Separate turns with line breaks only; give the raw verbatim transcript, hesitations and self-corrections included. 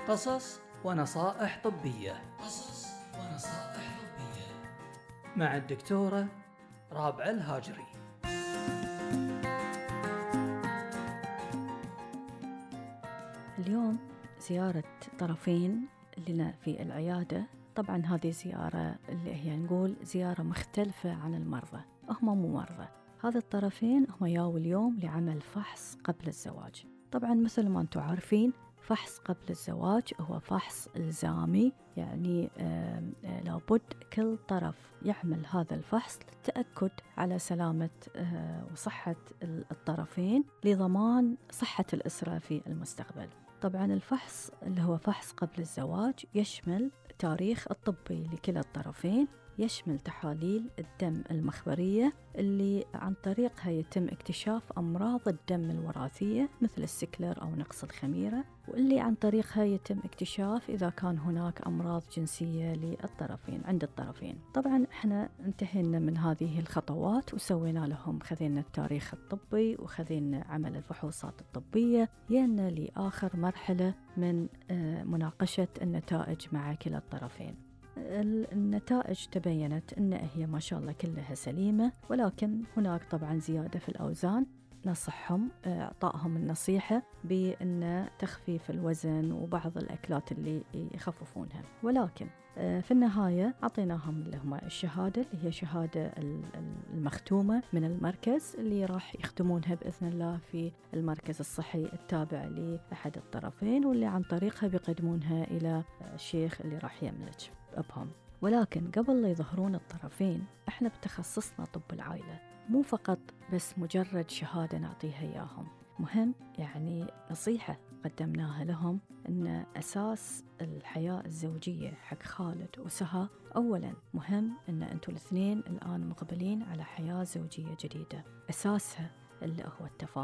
قصص ونصائح طبية. قصص ونصائح طبية مع الدكتورة رابعة الهاجري.
اليوم زيارة طرفين لنا في العيادة. طبعا هذه زيارة اللي هي نقول زيارة مختلفة عن المرضى، هم مو مرضى. هذا الطرفين هم ياو اليوم لعمل فحص قبل الزواج. طبعا مثل ما انتم عارفين فحص قبل الزواج هو فحص إلزامي، يعني آه آه لابد كل طرف يعمل هذا الفحص للتأكد على سلامة آه وصحة الطرفين لضمان صحة الأسرة في المستقبل. طبعا الفحص اللي هو فحص قبل الزواج يشمل تاريخ الطبي لكلا الطرفين، يشمل تحاليل الدم المخبرية اللي عن طريقها يتم اكتشاف أمراض الدم الوراثية مثل السكلر أو نقص الخميرة، واللي عن طريقها يتم اكتشاف إذا كان هناك أمراض جنسية للطرفين عند الطرفين. طبعا احنا انتهينا من هذه الخطوات وسوينا لهم، خذينا التاريخ الطبي وخذينا عمل الفحوصات الطبية، يانا لآخر مرحلة من مناقشة النتائج مع كلا الطرفين. النتائج تبينت أن هي ما شاء الله كلها سليمة، ولكن هناك طبعا زيادة في الأوزان. نصحهم أعطائهم النصيحة بأن تخفيف الوزن وبعض الأكلات اللي يخففونها، ولكن في النهاية أعطيناهم اللي هم الشهادة اللي هي شهادة المختومة من المركز اللي راح يختمونها بإذن الله في المركز الصحي التابع لأحد الطرفين، واللي عن طريقها بيقدمونها إلى الشيخ اللي راح يملك أبهم. ولكن قبل لا يظهرون الطرفين احنا بتخصصنا طب العائلة مو فقط بس مجرد شهادة نعطيها إياهم، مهم يعني نصيحة قدمناها لهم أن أساس الحياة الزوجية حق خالد وسها أولا مهم أن أنتوا الاثنين الآن مقبلين على حياة زوجية جديدة، أساسها اللي هو التفاهم